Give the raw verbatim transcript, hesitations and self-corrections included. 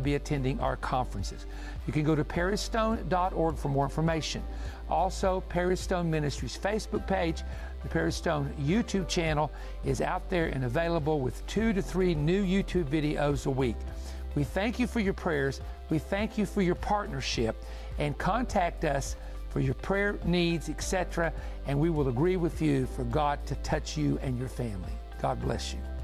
be attending our conferences. You can go to perry stone dot org for more information. Also, Perry Stone Ministries Facebook page, the Perry Stone YouTube channel is out there and available with two to three new YouTube videos a week. We thank you for your prayers. We thank you for your partnership, and contact us for your prayer needs, et cetera, and we will agree with you for God to touch you and your family. God bless you.